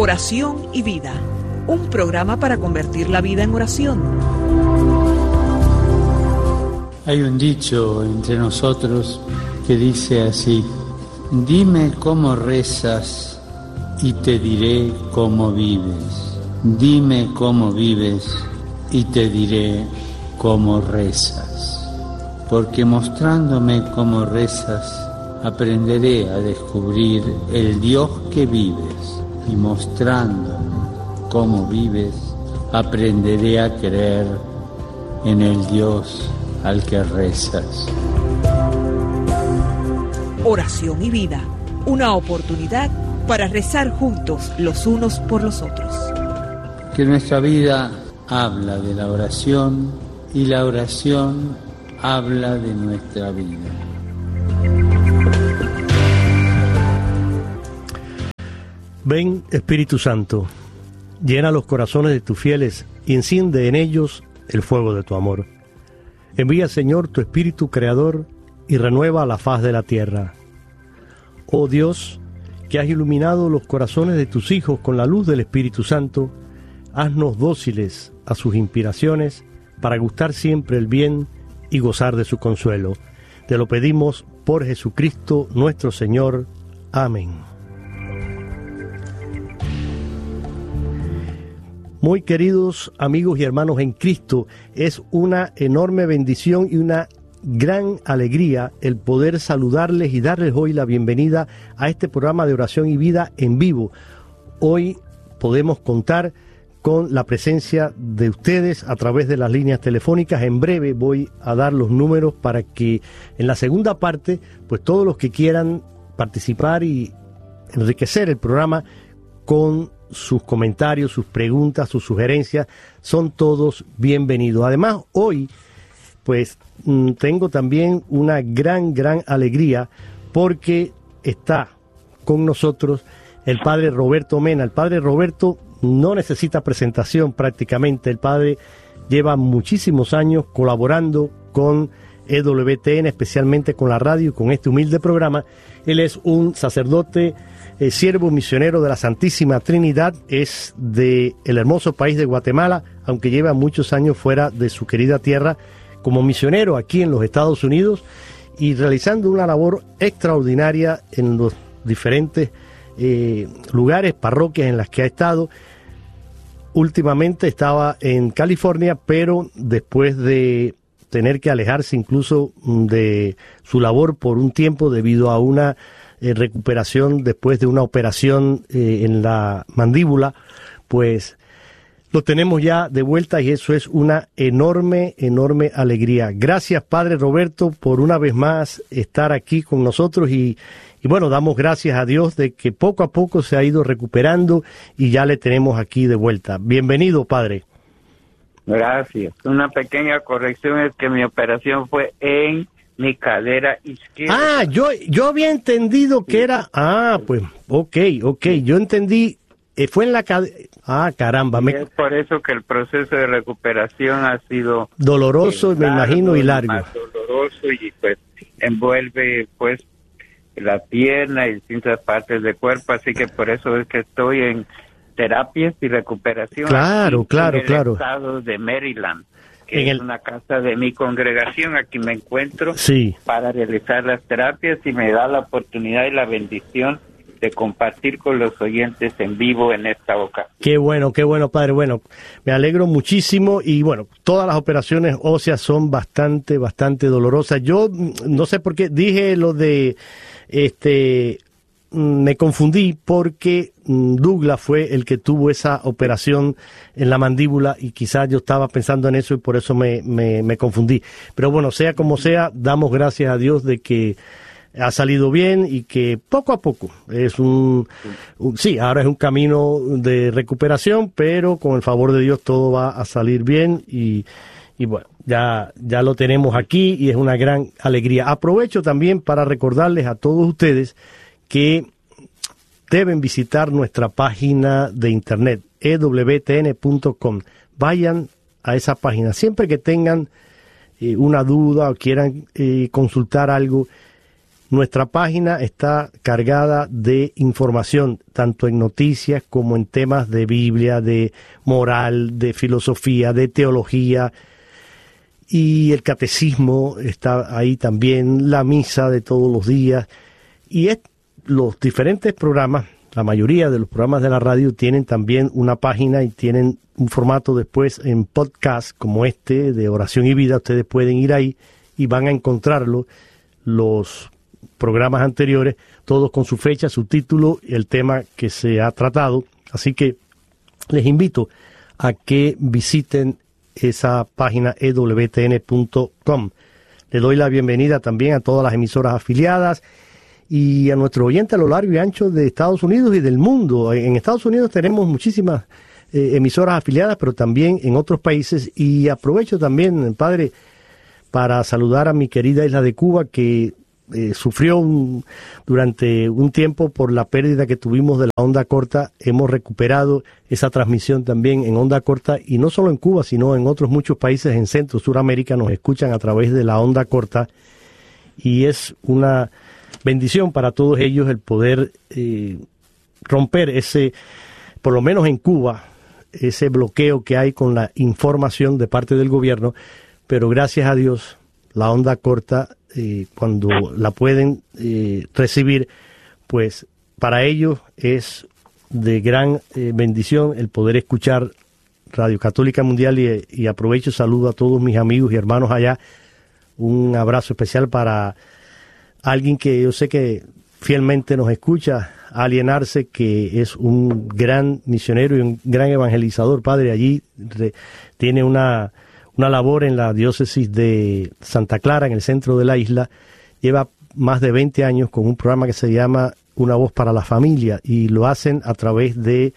Oración y vida, un programa para convertir la vida en oración. Hay un dicho entre nosotros que dice así: dime cómo rezas y te diré cómo vives. Dime cómo vives y te diré cómo rezas. Porque mostrándome cómo rezas, aprenderé a descubrir el Dios que vives. Y mostrándome cómo vives, aprenderé a creer en el Dios al que rezas. Oración y vida, una oportunidad para rezar juntos los unos por los otros. Que nuestra vida habla de la oración y la oración habla de nuestra vida. Ven, Espíritu Santo, llena los corazones de tus fieles y enciende en ellos el fuego de tu amor. Envía, Señor, tu Espíritu Creador y renueva la faz de la tierra. Oh Dios, que has iluminado los corazones de tus hijos con la luz del Espíritu Santo, haznos dóciles a sus inspiraciones para gustar siempre el bien y gozar de su consuelo. Te lo pedimos por Jesucristo nuestro Señor. Amén. Muy queridos amigos y hermanos en Cristo, es una enorme bendición y una gran alegría el poder saludarles y darles hoy la bienvenida a este programa de Oración y Vida en vivo. Hoy podemos contar con la presencia de ustedes a través de las líneas telefónicas. En breve voy a dar los números para que en la segunda parte, pues todos los que quieran participar y enriquecer el programa con sus comentarios, sus preguntas, sus sugerencias, son todos bienvenidos. Además, hoy, pues, tengo también una gran alegría porque está con nosotros el padre Roberto Mena. El padre Roberto no necesita presentación prácticamente. El padre lleva muchísimos años colaborando con EWTN, especialmente con la radio y con este humilde programa. Él es un sacerdote, siervo misionero de la Santísima Trinidad, es de el hermoso país de Guatemala, aunque lleva muchos años fuera de su querida tierra como misionero aquí en los Estados Unidos y realizando una labor extraordinaria en los diferentes lugares, parroquias en las que ha estado. Últimamente estaba en California, pero después de tener que alejarse incluso de su labor por un tiempo debido a una recuperación después de una operación en la mandíbula, pues lo tenemos ya de vuelta y eso es una enorme alegría. Gracias, Padre Roberto, por una vez más estar aquí con nosotros y bueno, damos gracias a Dios de que poco a poco se ha ido recuperando y ya le tenemos aquí de vuelta. Bienvenido, Padre. Gracias. Una pequeña corrección es que mi operación fue en mi cadera izquierda. Ah, yo había entendido que era... Ah, pues, ok, yo entendí, fue en la cadera... Ah, caramba. Es por eso que el proceso de recuperación ha sido... doloroso, me imagino, y largo. Más doloroso y pues envuelve pues la pierna y distintas partes del cuerpo, así que por eso es que estoy en terapias y recuperación. Claro. En el estado de Maryland, que es una casa de mi congregación. Aquí me encuentro para realizar las terapias y me da la oportunidad y la bendición de compartir con los oyentes en vivo en esta ocasión. Qué bueno, Padre. Bueno, me alegro muchísimo y bueno, todas las operaciones óseas son bastante dolorosas. Yo no sé por qué dije lo de me confundí porque Douglas fue el que tuvo esa operación en la mandíbula y quizás yo estaba pensando en eso y por eso me confundí. Pero bueno, sea como sea, damos gracias a Dios de que ha salido bien y que poco a poco es ahora es un camino de recuperación, pero con el favor de Dios todo va a salir bien y bueno, ya lo tenemos aquí y es una gran alegría. Aprovecho también para recordarles a todos ustedes que deben visitar nuestra página de internet, ewtn.com. Vayan a esa página. Siempre que tengan una duda o quieran consultar algo, Nuestra página está cargada de información, tanto en noticias como en temas de Biblia, de moral, de filosofía, de teología, y el catecismo está ahí también, la misa de todos los días, y los diferentes programas, la mayoría de los programas de la radio tienen también una página y tienen un formato después en podcast como este de Oración y Vida. Ustedes pueden ir ahí y van a encontrarlo, los programas anteriores, todos con su fecha, su título, el tema que se ha tratado. Así que les invito a que visiten esa página ewtn.com. Le doy la bienvenida también a todas las emisoras afiliadas y a nuestros oyentes a lo largo y ancho de Estados Unidos y del mundo. En Estados Unidos tenemos muchísimas emisoras afiliadas, pero también en otros países. Y aprovecho también, padre, para saludar a mi querida isla de Cuba, que sufrió durante un tiempo por la pérdida que tuvimos de la onda corta. Hemos recuperado esa transmisión también en onda corta, y no solo en Cuba, sino en otros muchos países en Centro, Suramérica nos escuchan a través de la onda corta, y es una bendición para todos ellos el poder romper ese, por lo menos en Cuba, ese bloqueo que hay con la información de parte del gobierno. Pero gracias a Dios, la onda corta, cuando la pueden recibir, pues para ellos es de gran bendición el poder escuchar Radio Católica Mundial, y aprovecho y saludo a todos mis amigos y hermanos allá. Un abrazo especial para alguien que yo sé que fielmente nos escucha, Alienarse, que es un gran misionero y un gran evangelizador, padre. Allí tiene una labor en la diócesis de Santa Clara, en el centro de la isla. Lleva más de 20 años con un programa que se llama Una Voz para la Familia, y lo hacen a través de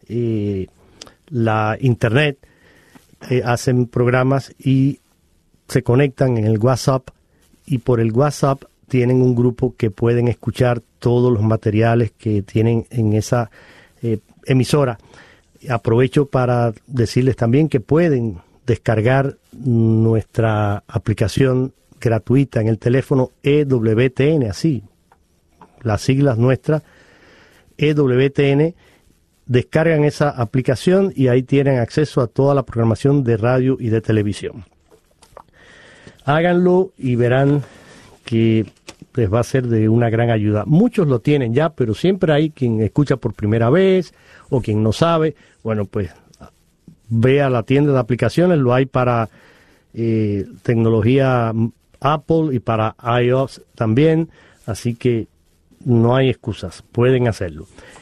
la internet. Hacen programas y se conectan en el WhatsApp, y por el WhatsApp tienen un grupo que pueden escuchar todos los materiales que tienen en esa emisora. Aprovecho para decirles también que pueden descargar nuestra aplicación gratuita en el teléfono EWTN, así, las siglas nuestras, EWTN. Descargan esa aplicación y ahí tienen acceso a toda la programación de radio y de televisión. Háganlo y verán que les va a ser de una gran ayuda. Muchos lo tienen ya, pero siempre hay quien escucha por primera vez o quien no sabe. Bueno, pues ve a la tienda de aplicaciones, lo hay para tecnología Apple y para iOS también, así que no hay excusas, pueden hacerlo.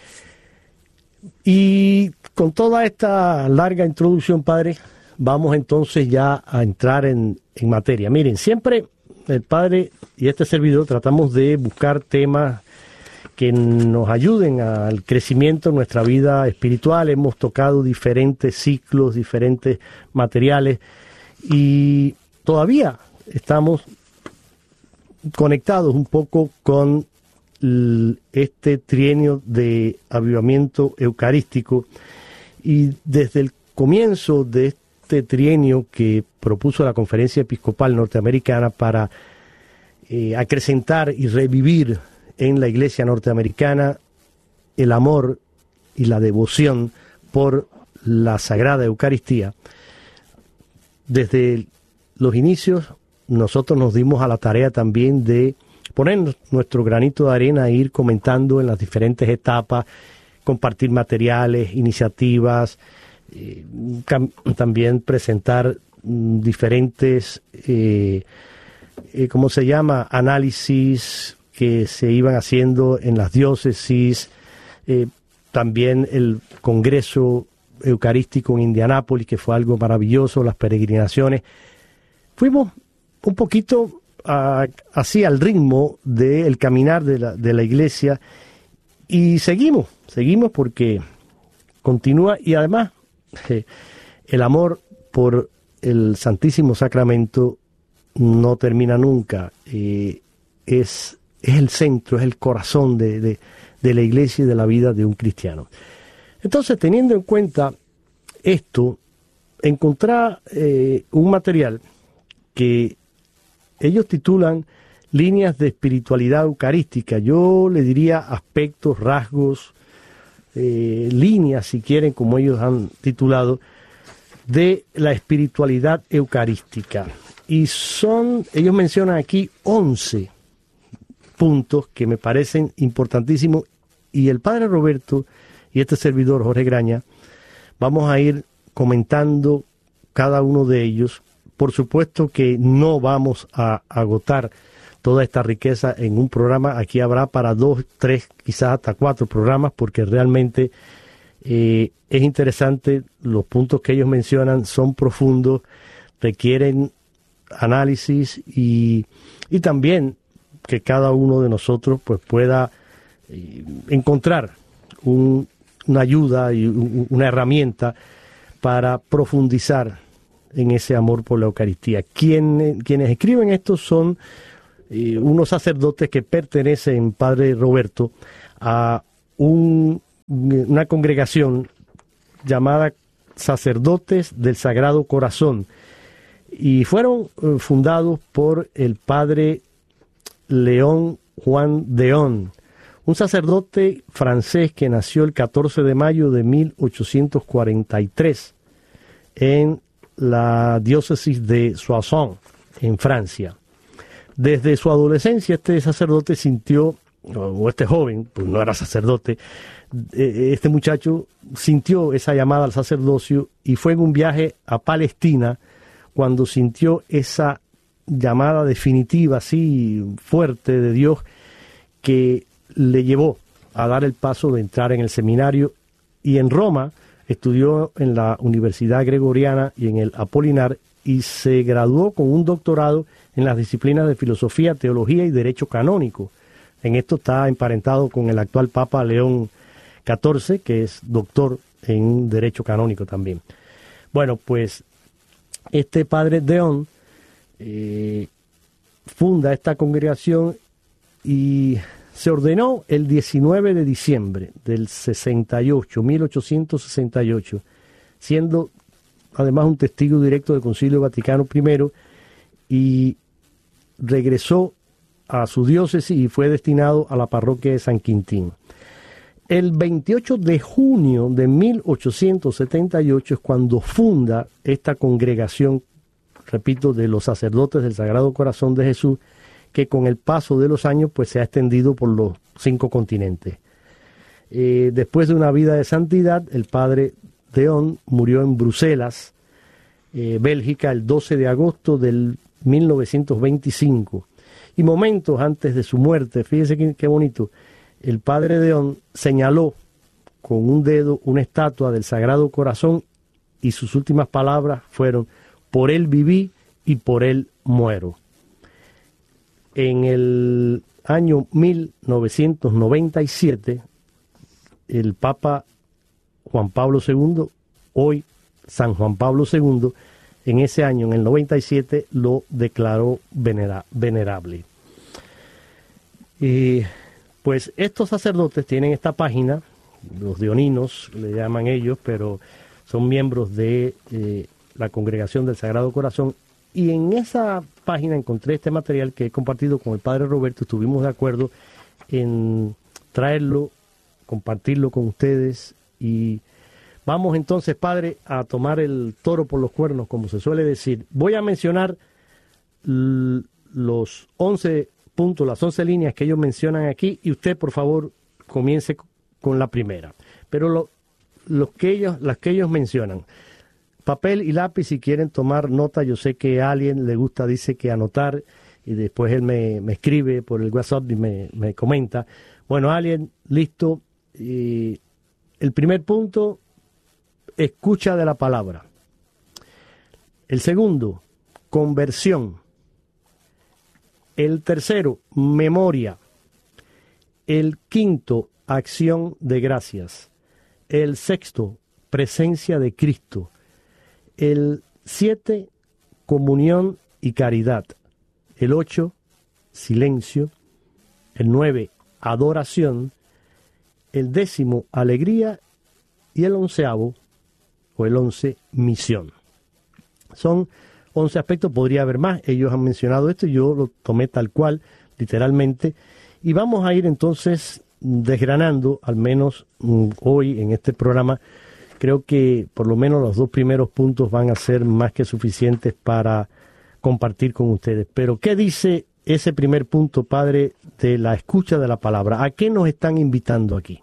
Y con toda esta larga introducción, padre, vamos entonces ya a entrar en materia. Miren, siempre el padre y este servidor tratamos de buscar temas que nos ayuden al crecimiento en nuestra vida espiritual. Hemos tocado diferentes ciclos, diferentes materiales, y todavía estamos conectados un poco con este trienio de avivamiento eucarístico, y desde el comienzo de este trienio que propuso la Conferencia Episcopal Norteamericana para acrecentar y revivir en la Iglesia norteamericana el amor y la devoción por la Sagrada Eucaristía. Desde los inicios nosotros nos dimos a la tarea también de poner nuestro granito de arena e ir comentando en las diferentes etapas, compartir materiales, iniciativas, también presentar diferentes, ¿cómo se llama?, análisis que se iban haciendo en las diócesis, también el Congreso Eucarístico en Indianápolis, que fue algo maravilloso, las peregrinaciones. Fuimos un poquito así al ritmo del caminar de la Iglesia, y seguimos porque continúa, y además el amor por el Santísimo Sacramento no termina nunca. Es el centro, es el corazón de la Iglesia y de la vida de un cristiano. Entonces, teniendo en cuenta esto, encontré un material que ellos titulan líneas de espiritualidad eucarística. Yo le diría aspectos, rasgos, líneas, si quieren, como ellos han titulado, de la espiritualidad eucarística. Y ellos mencionan aquí 11 puntos que me parecen importantísimos, y el Padre Roberto y este servidor, Jorge Graña, vamos a ir comentando cada uno de ellos. Por supuesto que no vamos a agotar toda esta riqueza en un programa. Aquí habrá para 2, 3, quizás hasta 4 programas, porque realmente es interesante. Los puntos que ellos mencionan son profundos, requieren análisis y también que cada uno de nosotros pues pueda encontrar una ayuda y una herramienta para profundizar en ese amor por la Eucaristía. Quienes escriben esto son unos sacerdotes que pertenecen, Padre Roberto, a una congregación llamada Sacerdotes del Sagrado Corazón, y fueron fundados por el Padre León Juan Deón, un sacerdote francés que nació el 14 de mayo de 1843 en la diócesis de Soissons, en Francia. Desde su adolescencia este sacerdote sintió, o este joven, pues no era sacerdote, este muchacho sintió esa llamada al sacerdocio, y fue en un viaje a Palestina cuando sintió esa llamada definitiva, así fuerte, de Dios, que le llevó a dar el paso de entrar en el seminario, y en Roma estudió en la Universidad Gregoriana y en el Apolinar, y se graduó con un doctorado en las disciplinas de filosofía, teología y derecho canónico. En esto está emparentado con el actual Papa León XIV, que es doctor en derecho canónico también. Bueno, pues este Padre Deón funda esta congregación y se ordenó el 19 de diciembre del 1868, siendo además un testigo directo del Concilio Vaticano I, y regresó a su diócesis y fue destinado a la parroquia de San Quintín. El 28 de junio de 1878 es cuando funda esta congregación, repito, de los sacerdotes del Sagrado Corazón de Jesús, que con el paso de los años pues se ha extendido por los 5 continentes. Después de una vida de santidad, el Padre Deón murió en Bruselas, Bélgica, el 12 de agosto del 1925. Y momentos antes de su muerte, fíjese qué bonito, el Padre Deón señaló con un dedo una estatua del Sagrado Corazón, y sus últimas palabras fueron: por él viví y por él muero. En el año 1997, el Papa Juan Pablo II, hoy San Juan Pablo II, en ese año, en el 97, lo declaró venerable. Pues estos sacerdotes tienen esta página, los deoninos le llaman ellos, pero son miembros de la Congregación del Sagrado Corazón, y en esa página encontré este material que he compartido con el Padre Roberto. Estuvimos de acuerdo en traerlo, compartirlo con ustedes, y vamos entonces, Padre, a tomar el toro por los cuernos, como se suele decir. Voy a mencionar los 11 puntos, las 11 líneas que ellos mencionan aquí, y usted, por favor, comience con la primera. Pero las que ellos mencionan, papel y lápiz si quieren tomar nota. Yo sé que a alguien le gusta, dice que anotar, y después él me escribe por el WhatsApp y me comenta. Bueno, alguien, listo. El primer punto, escucha de la palabra. El segundo, conversión. El tercero, memoria. El quinto, acción de gracias. El sexto, presencia de Cristo. El 7, comunión y caridad. El 8, silencio. El 9, adoración. El 10, alegría. Y el 11º, o el 11, misión. Son 11 aspectos, podría haber más. Ellos han mencionado esto y yo lo tomé tal cual. literalmente. Y vamos a ir entonces desgranando, al menos hoy en este programa. Creo que por lo menos los 2 primeros puntos van a ser más que suficientes para compartir con ustedes. Pero, ¿qué dice ese primer punto, padre, de la escucha de la palabra? ¿A qué nos están invitando aquí?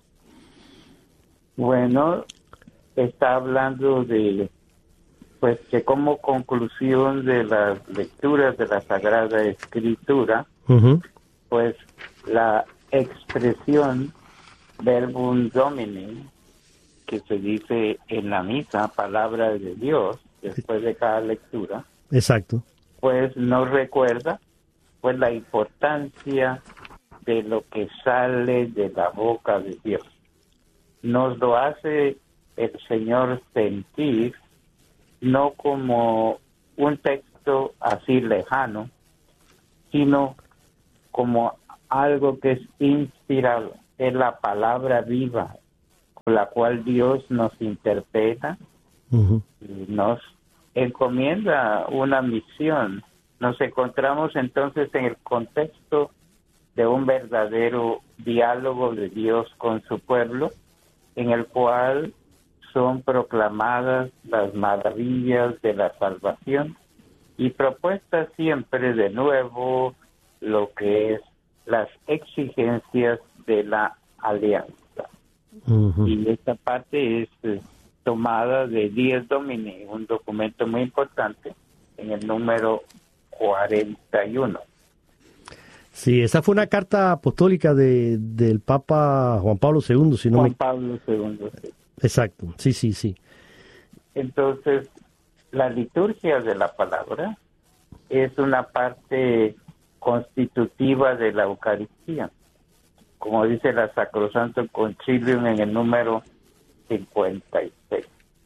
Bueno, está hablando de, pues, que como conclusión de las lecturas de la Sagrada Escritura, pues la expresión verbum domini, que se dice en la misa, palabra de Dios, después de cada lectura. Exacto. Pues nos recuerda pues la importancia de lo que sale de la boca de Dios. Nos lo hace el Señor sentir no como un texto así lejano, sino como algo que es inspirado, es la palabra viva con la cual Dios nos interpreta y nos encomienda una misión. Nos encontramos entonces en el contexto de un verdadero diálogo de Dios con su pueblo, en el cual son proclamadas las maravillas de la salvación y propuestas siempre de nuevo lo que es las exigencias de la alianza. Y esta parte es tomada de Dies Domini, un documento muy importante, en el número 41. Sí, esa fue una carta apostólica del Papa Juan Pablo II, si no Juan Pablo II, sí. Exacto, sí. Entonces, la liturgia de la palabra es una parte constitutiva de la Eucaristía, como dice la Sacrosanto Concilium en el número 56.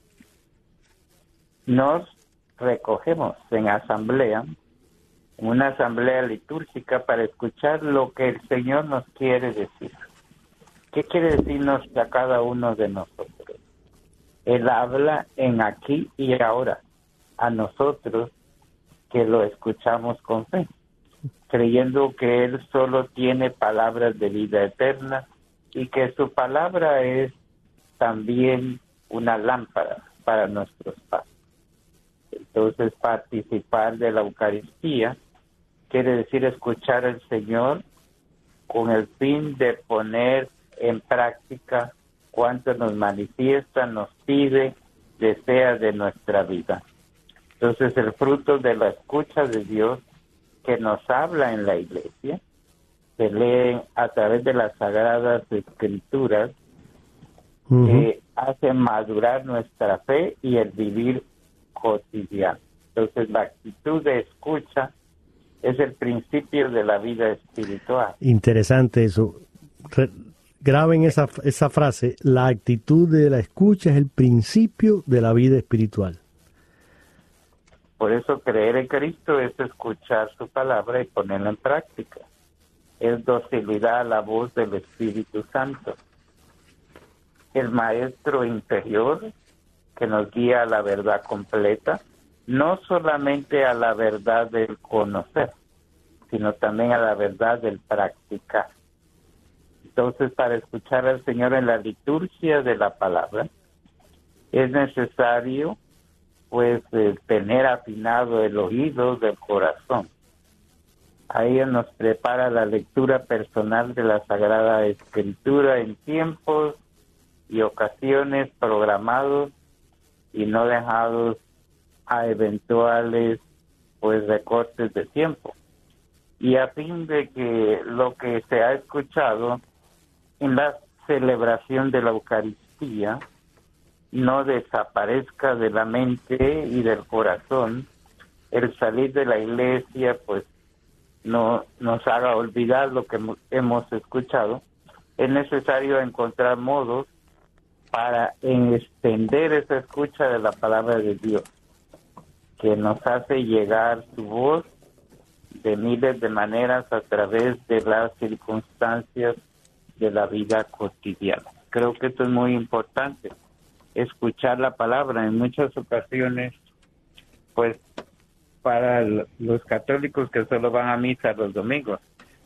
Nos recogemos en asamblea, en una asamblea litúrgica, para escuchar lo que el Señor nos quiere decir. ¿Qué quiere decirnos a cada uno de nosotros? Él habla en aquí y ahora, a nosotros que lo escuchamos con fe, creyendo que Él solo tiene palabras de vida eterna y que su palabra es también una lámpara para nuestros pasos. Entonces, participar de la Eucaristía quiere decir escuchar al Señor con el fin de poner en práctica cuanto nos manifiesta, nos pide, desea de nuestra vida. Entonces, el fruto de la escucha de Dios que nos habla en la Iglesia se lee a través de las Sagradas Escrituras, que hacen madurar nuestra fe y el vivir cotidiano. Entonces, la actitud de escucha es el principio de la vida espiritual. Interesante eso. Graben esa frase. La actitud de la escucha es el principio de la vida espiritual. Por eso creer en Cristo es escuchar su palabra y ponerla en práctica. Es docilidad a la voz del Espíritu Santo. El maestro interior que nos guía a la verdad completa, no solamente a la verdad del conocer, sino también a la verdad del practicar. Entonces, para escuchar al Señor en la liturgia de la palabra, es necesario pues tener afinado el oído del corazón. Ahí nos prepara la lectura personal de la Sagrada Escritura en tiempos y ocasiones programados y no dejados a eventuales pues recortes de tiempo, y a fin de que lo que se ha escuchado en la celebración de la Eucaristía no desaparezca de la mente y del corazón. El salir de la iglesia pues no nos haga olvidar lo que hemos escuchado. Es necesario encontrar modos para extender esa escucha de la palabra de Dios, que nos hace llegar su voz de miles de maneras a través de las circunstancias de la vida cotidiana. Creo que esto es muy importante, escuchar la palabra. En muchas ocasiones, pues, para los católicos que solo van a misa los domingos,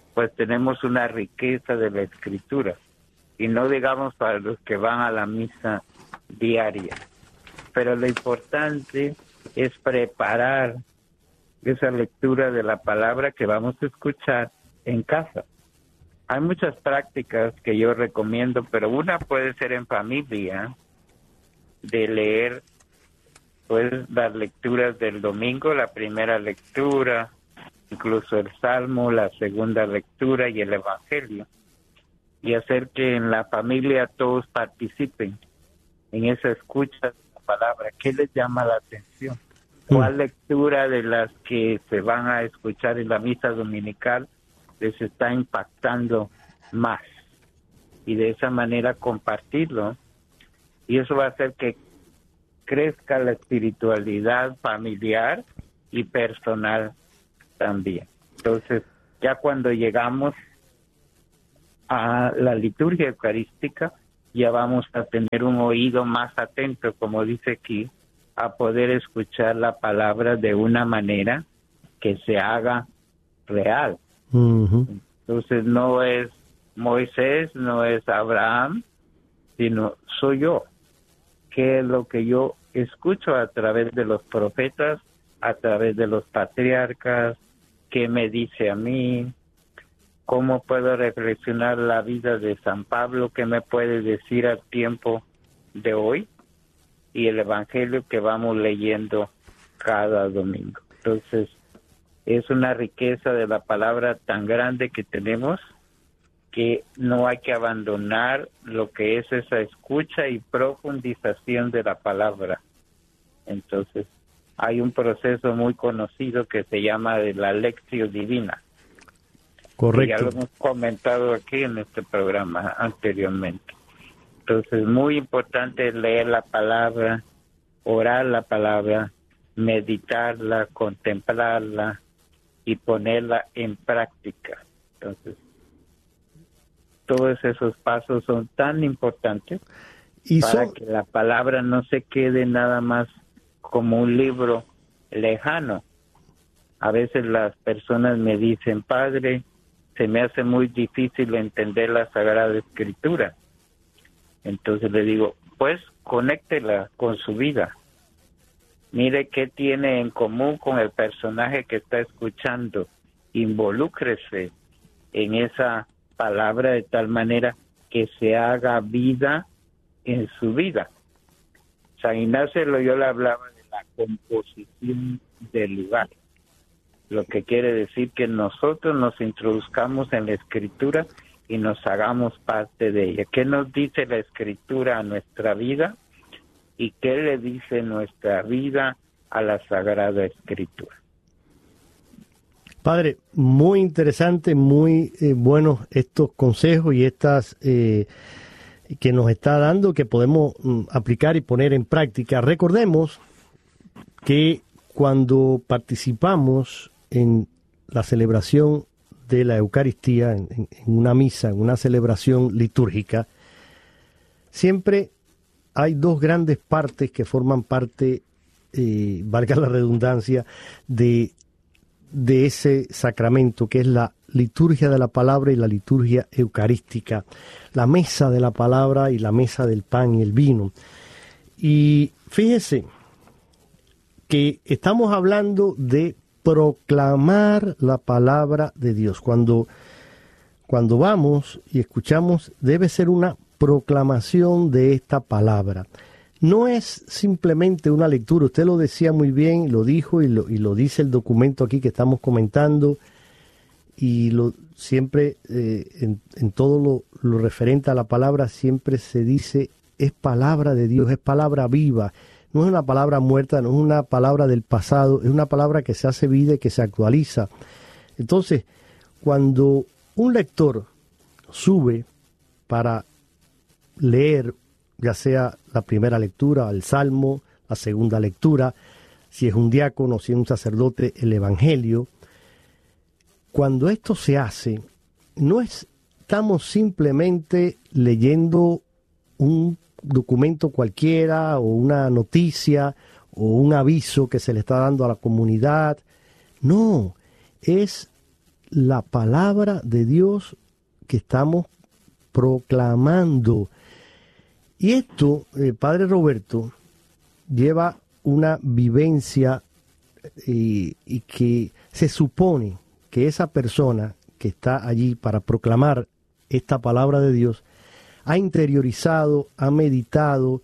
pues tenemos una riqueza de la Escritura. Y no digamos para los que van a la misa diaria. Pero lo importante es preparar esa lectura de la palabra que vamos a escuchar en casa. Hay muchas prácticas que yo recomiendo, pero una puede ser en familia, de leer pues las lecturas del domingo, la primera lectura, incluso el Salmo, la segunda lectura y el Evangelio, y hacer que en la familia todos participen en esa escucha de la palabra. ¿Qué les llama la atención? ¿Cuál lectura de las que se van a escuchar en la misa dominical les está impactando más? Y de esa manera compartirlo, y eso va a hacer que crezca la espiritualidad familiar y personal también. Entonces, ya cuando llegamos a la liturgia eucarística, ya vamos a tener un oído más atento, como dice aquí, a poder escuchar la palabra de una manera que se haga real. Entonces, no es Moisés, no es Abraham, sino soy yo. ¿Qué es lo que yo escucho a través de los profetas, a través de los patriarcas? ¿Qué me dice a mí? ¿Cómo puedo reflexionar la vida de San Pablo? ¿Qué me puede decir al tiempo de hoy? Y el Evangelio que vamos leyendo cada domingo. Entonces, es una riqueza de la palabra tan grande que tenemos, que no hay que abandonar lo que es esa escucha y profundización de la palabra. Entonces, hay un proceso muy conocido que se llama de la lección divina. Correcto. Ya lo hemos comentado aquí en este programa anteriormente. Entonces, muy importante leer la palabra, orar la palabra, meditarla, contemplarla y ponerla en práctica. Entonces, todos esos pasos son tan importantes para que la palabra no se quede nada más como un libro lejano. A veces las personas me dicen, Padre, se me hace muy difícil entender la Sagrada Escritura. Entonces le digo, pues conéctela con su vida. Mire qué tiene en común con el personaje que está escuchando. Involúcrese en esa palabra de tal manera que se haga vida en su vida. San Ignacio Loyola hablaba de la composición del lugar, lo que quiere decir que nosotros nos introduzcamos en la Escritura y nos hagamos parte de ella. ¿Qué nos dice la Escritura a nuestra vida? ¿Y qué le dice nuestra vida a la Sagrada Escritura? Padre, muy interesante, muy buenos estos consejos y estas que nos está dando, que podemos aplicar y poner en práctica. Recordemos que cuando participamos en la celebración de la Eucaristía, en una misa, en una celebración litúrgica, siempre hay dos grandes partes que forman parte, valga la redundancia, de ese sacramento, que es la liturgia de la palabra y la liturgia eucarística, la mesa de la palabra y la mesa del pan y el vino. Y fíjese que estamos hablando de proclamar la palabra de Dios. Cuando vamos y escuchamos, debe ser una proclamación de esta palabra. No es simplemente una lectura, usted lo decía muy bien, lo dijo y lo dice el documento aquí que estamos comentando, y siempre en todo lo referente a la palabra siempre se dice, es palabra de Dios, es palabra viva, no es una palabra muerta, no es una palabra del pasado, es una palabra que se hace vida y que se actualiza. Entonces, cuando un lector sube para leer, ya sea la primera lectura, el Salmo, la segunda lectura, si es un diácono, si es un sacerdote, el Evangelio. Cuando esto se hace, no estamos simplemente leyendo un documento cualquiera o una noticia o un aviso que se le está dando a la comunidad. No, es la palabra de Dios que estamos proclamando. Y esto, Padre Roberto, lleva una vivencia y que se supone que esa persona que está allí para proclamar esta palabra de Dios ha interiorizado, ha meditado,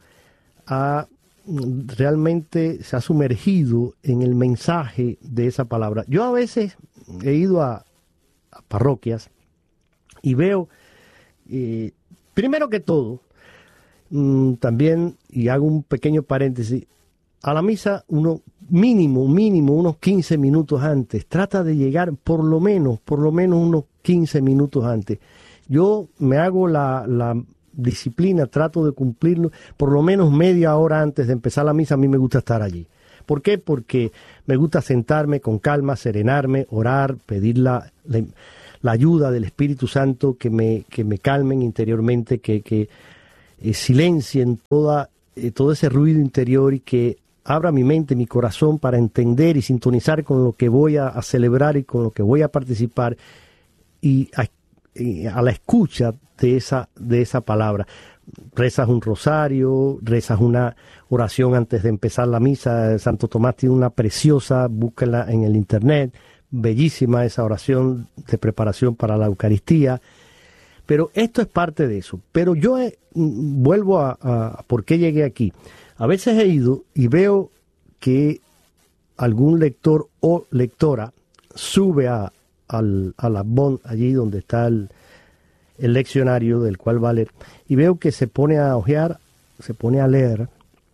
realmente se ha sumergido en el mensaje de esa palabra. Yo a veces he ido a parroquias y veo, primero que todo, también, y hago un pequeño paréntesis, a la misa uno mínimo unos 15 minutos antes, trata de llegar por lo menos unos 15 minutos antes. Yo me hago la disciplina, trato de cumplirlo por lo menos media hora antes de empezar la misa. A mí me gusta estar allí. ¿Por qué? Porque me gusta sentarme con calma, serenarme, orar, pedir la ayuda del Espíritu Santo que me calmen interiormente, que silencien todo ese ruido interior y que abra mi mente, mi corazón para entender y sintonizar con lo que voy a celebrar y con lo que voy a participar, y a la escucha de esa palabra. Rezas un rosario, rezas una oración antes de empezar la misa. Santo Tomás tiene una preciosa, búsquenla en el internet, bellísima esa oración de preparación para la Eucaristía. Pero esto es parte de eso. Pero yo vuelvo a por qué llegué aquí. A veces he ido y veo que algún lector o lectora sube a la BON, allí donde está el leccionario del cual va a leer, y veo que se pone a hojear, se pone a leer,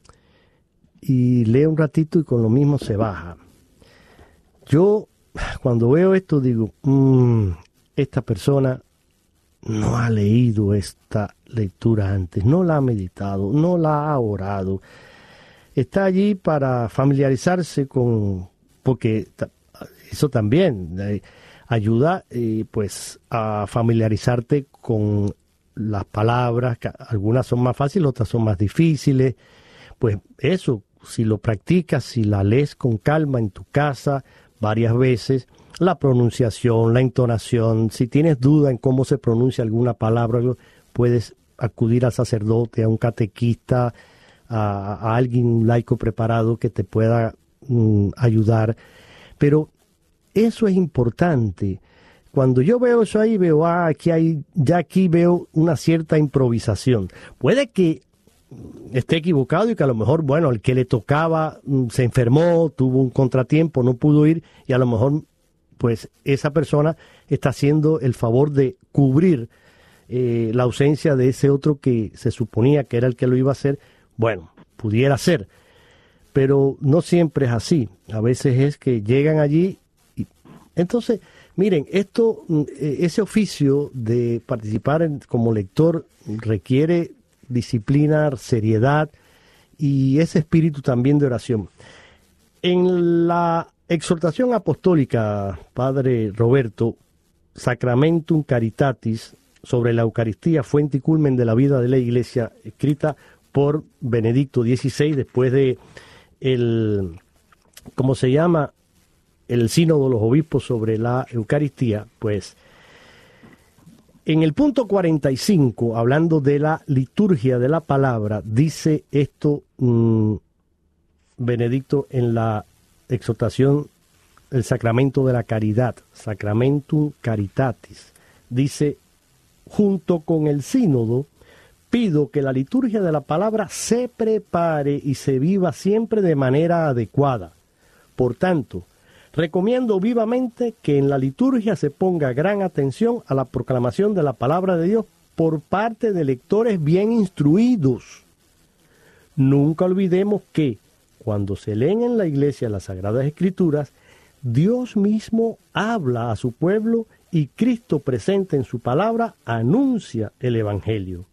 y lee un ratito y con lo mismo se baja. Yo, cuando veo esto, digo, esta persona no ha leído esta lectura antes, no la ha meditado, no la ha orado. Está allí para familiarizarse porque eso también ayuda pues a familiarizarte con las palabras, que algunas son más fáciles, otras son más difíciles. Pues eso, si lo practicas, si la lees con calma en tu casa varias veces, la pronunciación, la entonación, si tienes duda en cómo se pronuncia alguna palabra, puedes acudir al sacerdote, a un catequista, a alguien laico preparado que te pueda ayudar. Pero eso es importante. Cuando yo veo eso ahí, veo, aquí veo una cierta improvisación. Puede que esté equivocado y que a lo mejor, bueno, el que le tocaba se enfermó, tuvo un contratiempo, no pudo ir, y a lo mejor pues esa persona está haciendo el favor de cubrir la ausencia de ese otro que se suponía que era el que lo iba a hacer. Bueno, pudiera ser, pero no siempre es así. A veces es que llegan allí y entonces, miren, ese oficio de participar como lector requiere disciplina, seriedad y ese espíritu también de oración. En la exhortación apostólica, Padre Roberto, Sacramentum Caritatis, sobre la Eucaristía, fuente y culmen de la vida de la Iglesia, escrita por Benedicto XVI, después de el Sínodo de los Obispos sobre la Eucaristía, pues en el punto 45, hablando de la liturgia de la palabra, dice esto Benedicto en la exhortación, el sacramento de la caridad, Sacramentum Caritatis, dice: junto con el sínodo, pido que la liturgia de la palabra se prepare y se viva siempre de manera adecuada. Por tanto, recomiendo vivamente que en la liturgia se ponga gran atención a la proclamación de la palabra de Dios por parte de lectores bien instruidos. Nunca olvidemos que, cuando se leen en la iglesia las Sagradas Escrituras, Dios mismo habla a su pueblo y Cristo presente en su palabra anuncia el Evangelio.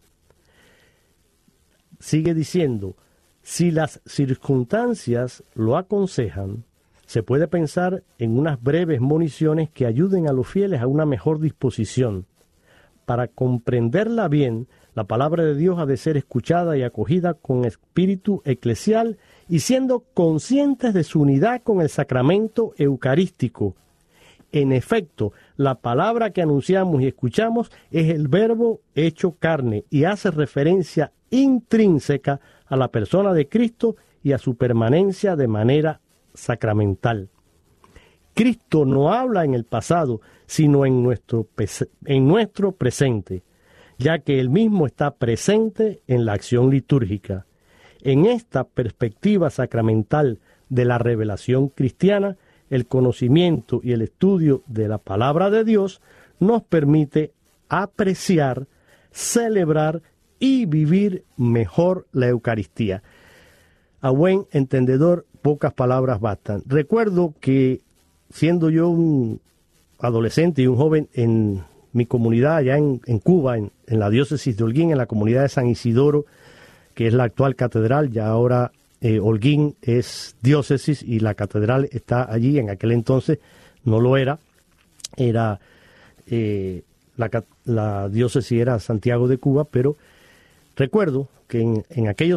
Sigue diciendo, si las circunstancias lo aconsejan, se puede pensar en unas breves moniciones que ayuden a los fieles a una mejor disposición. Para comprenderla bien, la palabra de Dios ha de ser escuchada y acogida con espíritu eclesial y siendo conscientes de su unidad con el sacramento eucarístico, En efecto, la palabra que anunciamos y escuchamos es el Verbo hecho carne y hace referencia intrínseca a la persona de Cristo y a su permanencia de manera sacramental. Cristo no habla en el pasado, sino en nuestro presente, ya que Él mismo está presente en la acción litúrgica. En esta perspectiva sacramental de la revelación cristiana, el conocimiento y el estudio de la palabra de Dios nos permite apreciar, celebrar y vivir mejor la Eucaristía. A buen entendedor, pocas palabras bastan. Recuerdo que siendo yo un adolescente y un joven en mi comunidad allá en Cuba, en la diócesis de Holguín, en la comunidad de San Isidoro, que es la actual catedral, ya ahora Holguín es diócesis y la catedral está allí. En aquel entonces no lo era, la diócesis era Santiago de Cuba, pero recuerdo que en aquellos